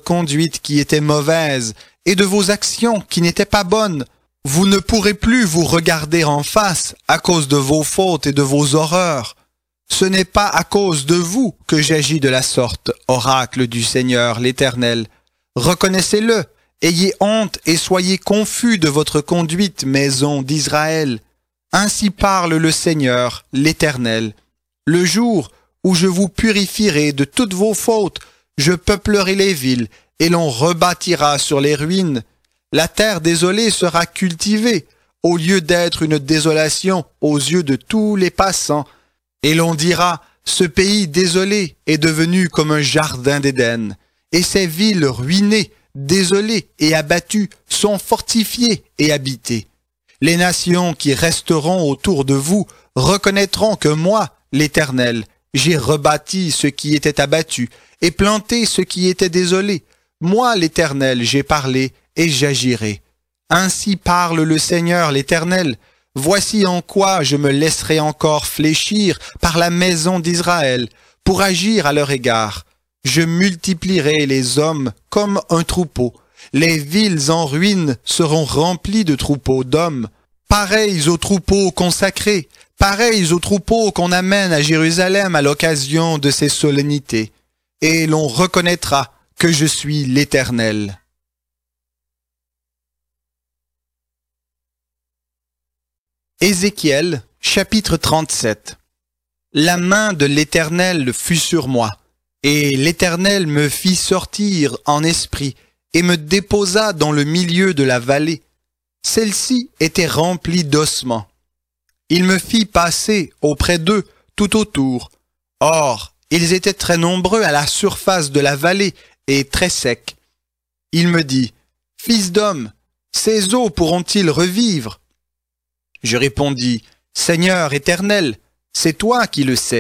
conduite qui était mauvaise et de vos actions qui n'étaient pas bonnes. Vous ne pourrez plus vous regarder en face à cause de vos fautes et de vos horreurs. Ce n'est pas à cause de vous que j'agis de la sorte, oracle du Seigneur l'Éternel. Reconnaissez-le, ayez honte et soyez confus de votre conduite, maison d'Israël. Ainsi parle le Seigneur l'Éternel. Le jour où je vous purifierai de toutes vos fautes, je peuplerai les villes et l'on rebâtira sur les ruines. La terre désolée sera cultivée, au lieu d'être une désolation aux yeux de tous les passants. Et l'on dira, ce pays désolé est devenu comme un jardin d'Éden, et ces villes ruinées, désolées et abattues sont fortifiées et habitées. Les nations qui resteront autour de vous reconnaîtront que moi, l'Éternel, j'ai rebâti ce qui était abattu et planté ce qui était désolé. Moi, l'Éternel, j'ai parlé et j'agirai. Ainsi parle le Seigneur l'Éternel. Voici en quoi je me laisserai encore fléchir par la maison d'Israël pour agir à leur égard. Je multiplierai les hommes comme un troupeau. Les villes en ruine seront remplies de troupeaux d'hommes, pareils aux troupeaux consacrés, pareils aux troupeaux qu'on amène à Jérusalem à l'occasion de ces solennités. Et l'on reconnaîtra que je suis l'Éternel. Ézéchiel, chapitre 37. La main de l'Éternel fut sur moi, et l'Éternel me fit sortir en esprit, et me déposa dans le milieu de la vallée. Celle-ci était remplie d'ossements. Il me fit passer auprès d'eux tout autour. Or, ils étaient très nombreux à la surface de la vallée et très secs. Il me dit, « Fils d'homme, ces eaux pourront-ils revivre ?» Je répondis, « Seigneur éternel, c'est toi qui le sais. »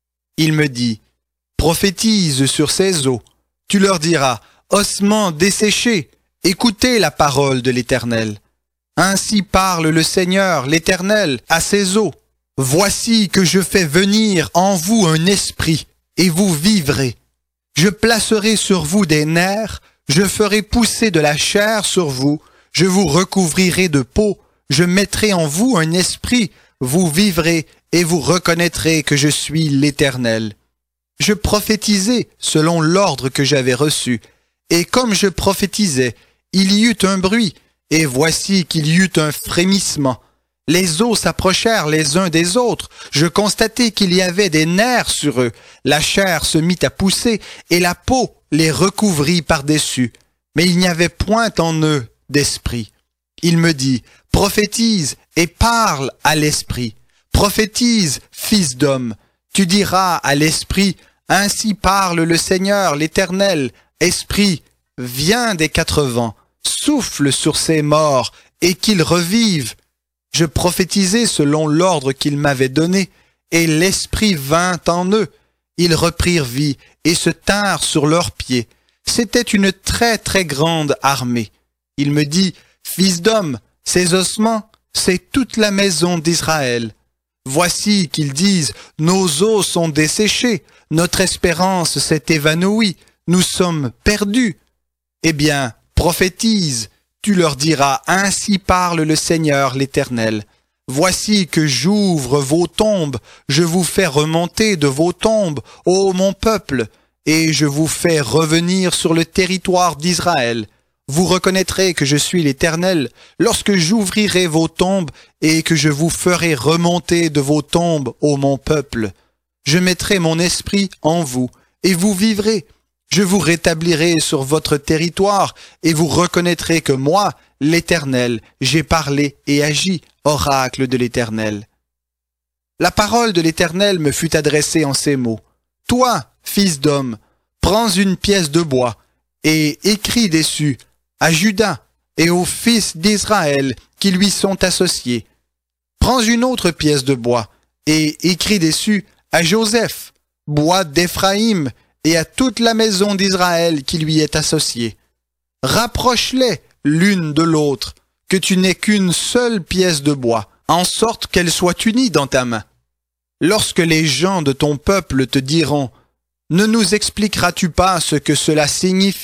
Il me dit, « Prophétise sur ces eaux. Tu leur diras, « Ossements desséchés, écoutez la parole de l'Éternel. Ainsi parle le Seigneur l'Éternel à ces eaux. Voici que je fais venir en vous un esprit, et vous vivrez. Je placerai sur vous des nerfs, je ferai pousser de la chair sur vous, je vous recouvrirai de peau, je mettrai en vous un esprit, vous vivrez et vous reconnaîtrez que je suis l'Éternel. Je prophétisai selon l'ordre que j'avais reçu, et comme je prophétisais, il y eut un bruit, et voici qu'il y eut un frémissement. Les os s'approchèrent les uns des autres, je constatai qu'il y avait des nerfs sur eux, la chair se mit à pousser, et la peau les recouvrit par-dessus, mais il n'y avait point en eux d'esprit. Il me dit, prophétise et parle à l'esprit. Prophétise, fils d'homme. Tu diras à l'esprit, ainsi parle le Seigneur l'Éternel. Esprit, viens des 4 vents, souffle sur ces morts et qu'ils revivent. Je prophétisai selon l'ordre qu'il m'avait donné, et l'esprit vint en eux. Ils reprirent vie et se tinrent sur leurs pieds. C'était une très très grande armée. Il me dit, fils d'homme, ces ossements, c'est toute la maison d'Israël. Voici qu'ils disent, nos os sont desséchés, notre espérance s'est évanouie, nous sommes perdus. Eh bien, prophétise, tu leur diras, ainsi parle le Seigneur l'Éternel. Voici que j'ouvre vos tombes, je vous fais remonter de vos tombes, ô mon peuple, et je vous fais revenir sur le territoire d'Israël. Vous reconnaîtrez que je suis l'Éternel lorsque j'ouvrirai vos tombes et que je vous ferai remonter de vos tombes, ô mon peuple. Je mettrai mon esprit en vous, et vous vivrez. Je vous rétablirai sur votre territoire, et vous reconnaîtrez que moi, l'Éternel, j'ai parlé et agi, oracle de l'Éternel. La parole de l'Éternel me fut adressée en ces mots. Toi, fils d'homme, prends une pièce de bois, et écris dessus, à Juda et aux fils d'Israël qui lui sont associés. Prends une autre pièce de bois, et écris dessus, à Joseph, bois d'Éphraïm, et à toute la maison d'Israël qui lui est associée. Rapproche-les l'une de l'autre, que tu n'aies qu'une seule pièce de bois, en sorte qu'elle soit unie dans ta main. Lorsque les gens de ton peuple te diront, « Ne nous expliqueras-tu pas ce que cela signifie ?»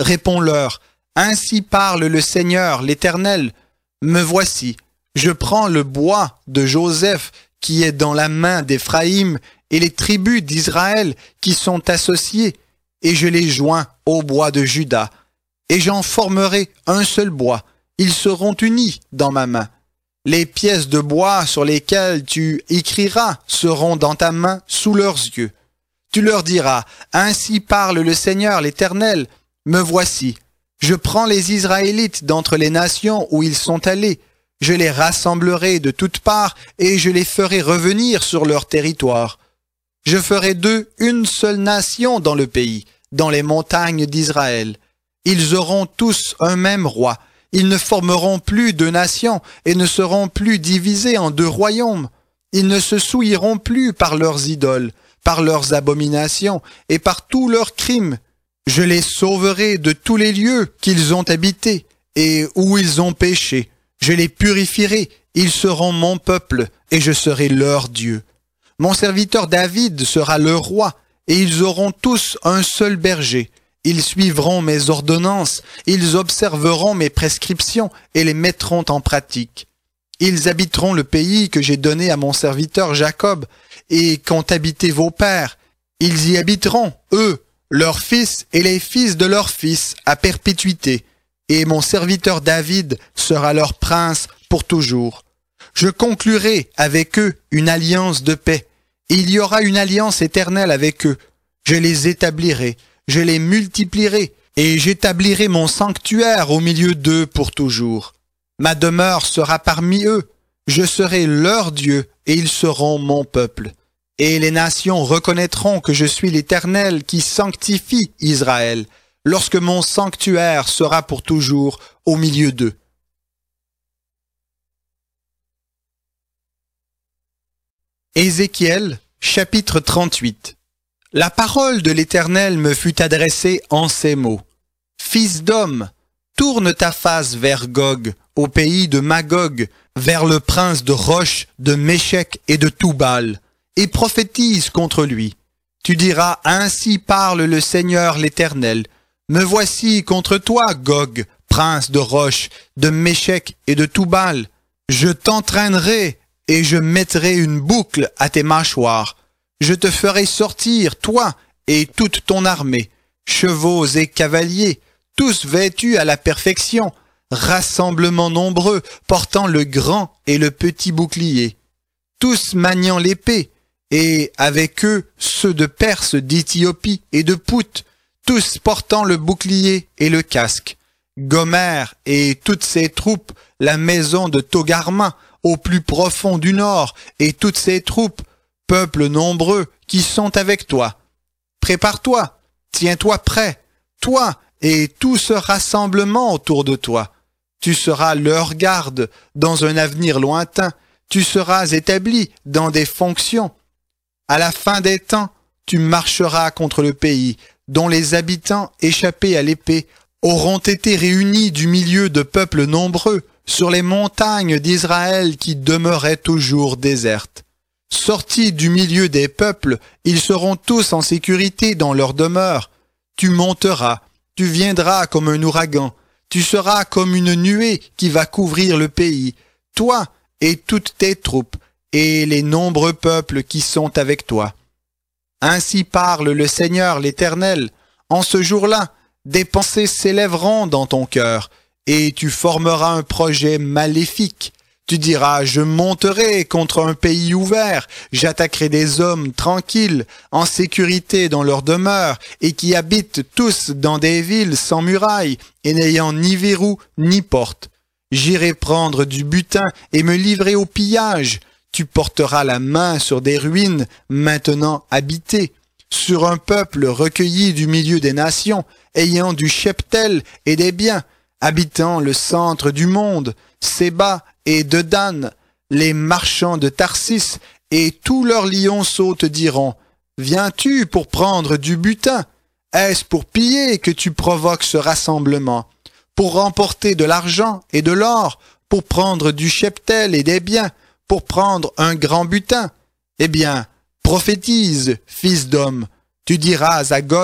Réponds-leur, ainsi parle le Seigneur, l'Éternel. Me voici, je prends le bois de Joseph qui est dans la main d'Éphraïm et les tribus d'Israël qui sont associées, et je les joins au bois de Juda. Et j'en formerai un seul bois, ils seront unis dans ma main. Les pièces de bois sur lesquelles tu écriras seront dans ta main sous leurs yeux. Tu leur diras, ainsi parle le Seigneur l'Éternel, me voici. Je prends les Israélites d'entre les nations où ils sont allés, je les rassemblerai de toutes parts et je les ferai revenir sur leur territoire. Je ferai d'eux une seule nation dans le pays, dans les montagnes d'Israël. Ils auront tous un même roi. Ils ne formeront plus deux nations et ne seront plus divisés en deux royaumes. Ils ne se souilleront plus par leurs idoles, par leurs abominations et par tous leurs crimes. Je les sauverai de tous les lieux qu'ils ont habités et où ils ont péché. Je les purifierai, ils seront mon peuple et je serai leur Dieu. Mon serviteur David sera leur roi et ils auront tous un seul berger. Ils suivront mes ordonnances, ils observeront mes prescriptions et les mettront en pratique. Ils habiteront le pays que j'ai donné à mon serviteur Jacob et qu'ont habité vos pères. Ils y habiteront, eux, leurs fils et les fils de leurs fils, à perpétuité. Et mon serviteur David sera leur prince pour toujours. Je conclurai avec eux une alliance de paix. Il y aura une alliance éternelle avec eux. Je les établirai, je les multiplierai, et j'établirai mon sanctuaire au milieu d'eux pour toujours. Ma demeure sera parmi eux, je serai leur Dieu, et ils seront mon peuple. Et les nations reconnaîtront que je suis l'Éternel qui sanctifie Israël, lorsque mon sanctuaire sera pour toujours au milieu d'eux. Ézéchiel, chapitre 38. La parole de l'Éternel me fut adressée en ces mots. Fils d'homme, tourne ta face vers Gog, au pays de Magog, vers le prince de Roche, de Méchec et de Toubal, et prophétise contre lui. Tu diras, ainsi parle le Seigneur l'Éternel. Me voici contre toi, Gog, prince de Roche, de Méchec et de Toubal. Je t'entraînerai et je mettrai une boucle à tes mâchoires. Je te ferai sortir, toi et toute ton armée, chevaux et cavaliers, tous vêtus à la perfection, rassemblement nombreux, portant le grand et le petit bouclier, tous maniant l'épée, et avec eux ceux de Perse, d'Éthiopie et de Pout, tous portant le bouclier et le casque. Gomer et toutes ses troupes, la maison de Togarma, au plus profond du nord, et toutes ses troupes, peuple nombreux qui sont avec toi. Prépare-toi, tiens-toi prêt, toi et tout ce rassemblement autour de toi. Tu seras leur garde dans un avenir lointain, tu seras établi dans des fonctions. À la fin des temps, tu marcheras contre le pays, dont les habitants échappés à l'épée auront été réunis du milieu de peuples nombreux sur les montagnes d'Israël qui demeuraient toujours désertes. Sortis du milieu des peuples, ils seront tous en sécurité dans leur demeure. Tu monteras, tu viendras comme un ouragan, tu seras comme une nuée qui va couvrir le pays, toi et toutes tes troupes, et les nombreux peuples qui sont avec toi. Ainsi parle le Seigneur l'Éternel. En ce jour-là, des pensées s'élèveront dans ton cœur, et tu formeras un projet maléfique. Tu diras, je monterai contre un pays ouvert, j'attaquerai des hommes tranquilles, en sécurité dans leur demeure, et qui habitent tous dans des villes sans murailles, et n'ayant ni verrou ni porte. J'irai prendre du butin et me livrer au pillage. Tu porteras la main sur des ruines maintenant habitées, sur un peuple recueilli du milieu des nations, ayant du cheptel et des biens, habitant le centre du monde, Séba et Dedan, les marchands de Tarsis, et tous leurs lionceaux te diront, « Viens-tu pour prendre du butin? Est-ce pour piller que tu provoques ce rassemblement? Pour remporter de l'argent et de l'or, pour prendre du cheptel et des biens, pour prendre un grand butin? Eh bien, prophétise, fils d'homme. Tu diras à Gog,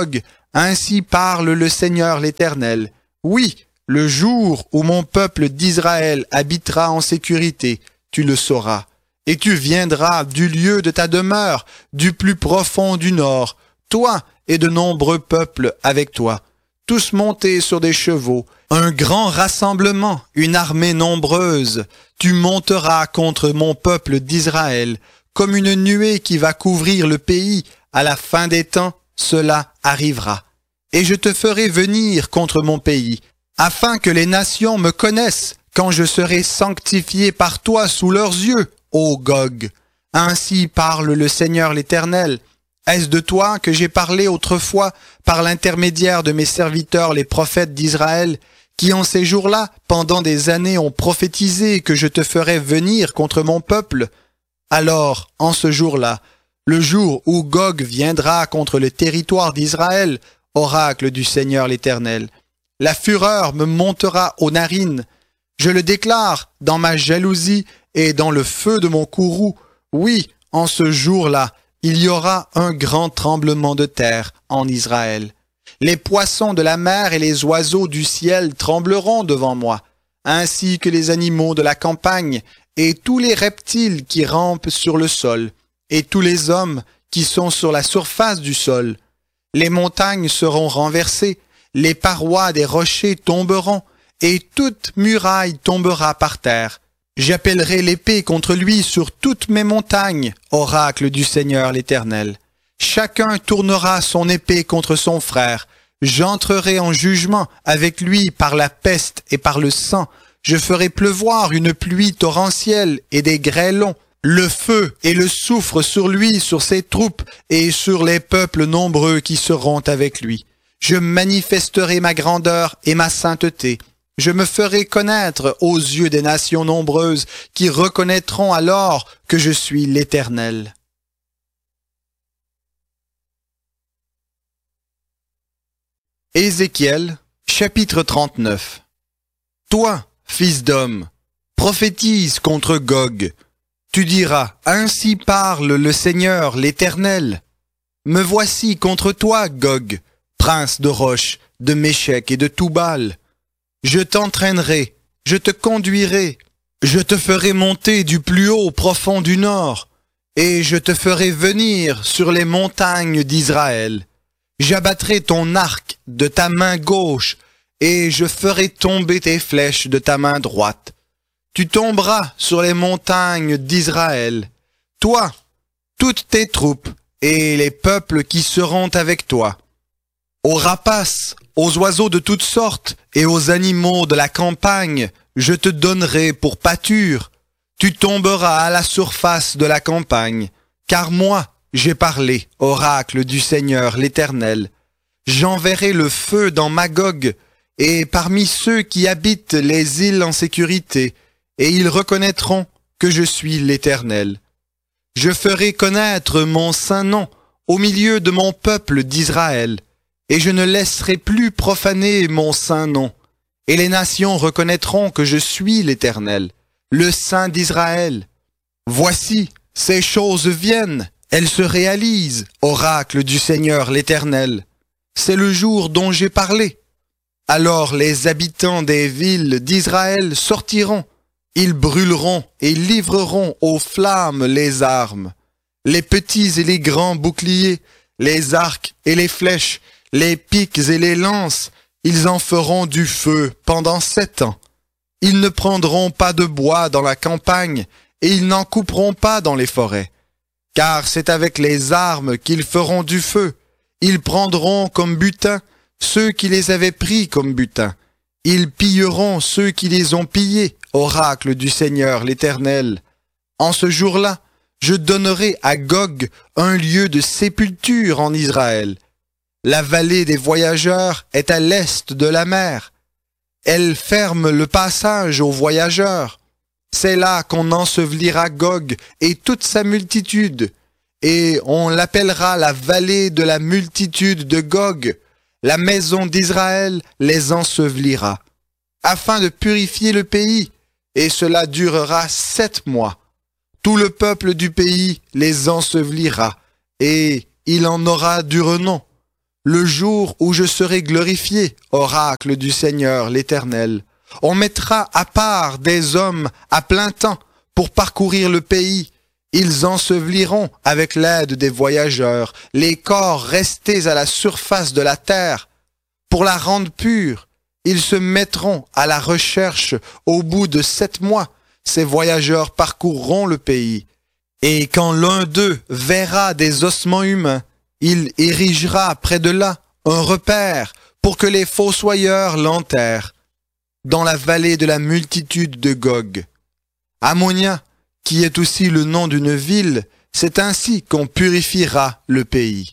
Ainsi parle le Seigneur l'Éternel. Oui, le jour où mon peuple d'Israël habitera en sécurité, tu le sauras. Et tu viendras du lieu de ta demeure, du plus profond du nord, toi et de nombreux peuples avec toi, tous montés sur des chevaux, un grand rassemblement, une armée nombreuse. Tu monteras contre mon peuple d'Israël, comme une nuée qui va couvrir le pays. À la fin des temps, cela arrivera. Et je te ferai venir contre mon pays, afin que les nations me connaissent, quand je serai sanctifié par toi sous leurs yeux, ô Gog. Ainsi parle le Seigneur l'Éternel. Est-ce de toi que j'ai parlé autrefois par l'intermédiaire de mes serviteurs les prophètes d'Israël, qui en ces jours-là, pendant des années, ont prophétisé que je te ferais venir contre mon peuple? Alors, en ce jour-là, le jour où Gog viendra contre le territoire d'Israël, oracle du Seigneur l'Éternel, la fureur me montera aux narines. Je le déclare dans ma jalousie et dans le feu de mon courroux. Oui, en ce jour-là, il y aura un grand tremblement de terre en Israël. Les poissons de la mer et les oiseaux du ciel trembleront devant moi, ainsi que les animaux de la campagne et tous les reptiles qui rampent sur le sol, et tous les hommes qui sont sur la surface du sol. Les montagnes seront renversées, les parois des rochers tomberont, et toute muraille tombera par terre. J'appellerai l'épée contre lui sur toutes mes montagnes, oracle du Seigneur l'Éternel. Chacun tournera son épée contre son frère. J'entrerai en jugement avec lui par la peste et par le sang. Je ferai pleuvoir une pluie torrentielle et des grêlons, le feu et le soufre sur lui, sur ses troupes et sur les peuples nombreux qui seront avec lui. Je manifesterai ma grandeur et ma sainteté. Je me ferai connaître aux yeux des nations nombreuses qui reconnaîtront alors que je suis l'Éternel. Ézéchiel, chapitre 39. Toi, fils d'homme, prophétise contre Gog. Tu diras, ainsi parle le Seigneur l'Éternel. Me voici contre toi, Gog, prince de Roche, de Méchec et de Toubal. Je t'entraînerai, je te conduirai, je te ferai monter du plus haut profond du nord, et je te ferai venir sur les montagnes d'Israël. J'abattrai ton arc de ta main gauche, et je ferai tomber tes flèches de ta main droite. Tu tomberas sur les montagnes d'Israël, toi, toutes tes troupes, et les peuples qui seront avec toi. Aux rapaces, aux oiseaux de toutes sortes, et aux animaux de la campagne, je te donnerai pour pâture. Tu tomberas à la surface de la campagne, car moi, j'ai parlé, oracle du Seigneur l'Éternel. J'enverrai le feu dans Magog, et parmi ceux qui habitent les îles en sécurité, et ils reconnaîtront que je suis l'Éternel. Je ferai connaître mon saint nom au milieu de mon peuple d'Israël, et je ne laisserai plus profaner mon saint nom. Et les nations reconnaîtront que je suis l'Éternel, le Saint d'Israël. Voici, ces choses viennent, elles se réalisent, oracle du Seigneur l'Éternel. C'est le jour dont j'ai parlé. Alors les habitants des villes d'Israël sortiront, ils brûleront et livreront aux flammes les armes, les petits et les grands boucliers, les arcs et les flèches, les pics et les lances, ils en feront du feu pendant 7 ans. Ils ne prendront pas de bois dans la campagne, et ils n'en couperont pas dans les forêts. Car c'est avec les armes qu'ils feront du feu. Ils prendront comme butin ceux qui les avaient pris comme butin. Ils pilleront ceux qui les ont pillés, oracle du Seigneur l'Éternel. En ce jour-là, je donnerai à Gog un lieu de sépulture en Israël. La vallée des voyageurs est à l'est de la mer. Elle ferme le passage aux voyageurs. C'est là qu'on ensevelira Gog et toute sa multitude, et on l'appellera la vallée de la multitude de Gog. La maison d'Israël les ensevelira, afin de purifier le pays, et cela durera 7 mois. Tout le peuple du pays les ensevelira, et il en aura du renom. le jour où je serai glorifié, oracle du Seigneur l'Éternel. On mettra à part des hommes à plein temps pour parcourir le pays. Ils enseveliront avec l'aide des voyageurs les corps restés à la surface de la terre. Pour la rendre pure, ils se mettront à la recherche au bout de 7 mois. Ces voyageurs parcourront le pays. Et quand l'un d'eux verra des ossements humains, il érigera près de là un repaire pour que les fossoyeurs l'enterrent dans la vallée de la multitude de Gog. Ammonia, qui est aussi le nom d'une ville, c'est ainsi qu'on purifiera le pays.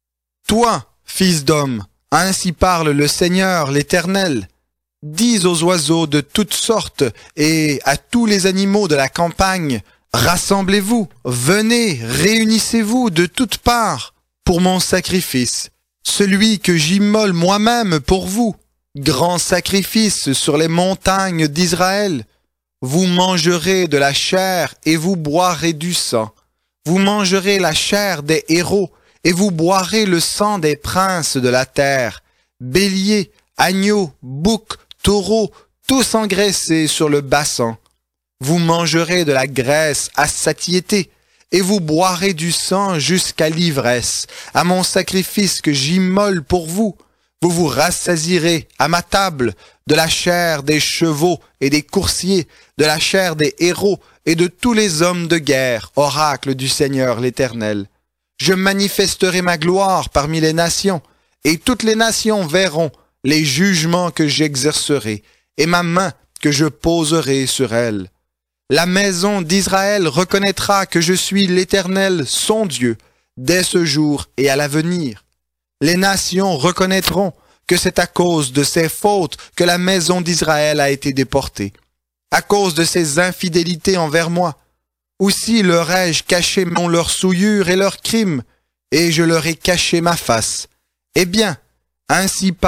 Toi, fils d'homme, ainsi parle le Seigneur l'Éternel. Dis aux oiseaux de toutes sortes et à tous les animaux de la campagne, rassemblez-vous, venez, réunissez-vous de toutes parts pour mon sacrifice, celui que j'immole moi-même pour vous, grand sacrifice sur les montagnes d'Israël. Vous mangerez de la chair et vous boirez du sang. Vous mangerez la chair des héros et vous boirez le sang des princes de la terre. Béliers, agneaux, boucs, taureaux, tous engraissés sur le bassin. Vous mangerez de la graisse à satiété et vous boirez du sang jusqu'à l'ivresse, à mon sacrifice que j'immole pour vous. Vous vous rassasirez à ma table de la chair des chevaux et des coursiers, de la chair des héros et de tous les hommes de guerre, oracle du Seigneur l'Éternel. Je manifesterai ma gloire parmi les nations, et toutes les nations verront les jugements que j'exercerai, et ma main que je poserai sur elles. La maison d'Israël reconnaîtra que je suis l'Éternel, son Dieu, dès ce jour et à l'avenir. Les nations reconnaîtront que c'est à cause de ses fautes que la maison d'Israël a été déportée, à cause de ses infidélités envers moi. Aussi leur ai-je caché leur souillure et leurs crimes, et je leur ai caché ma face. Eh bien, ainsi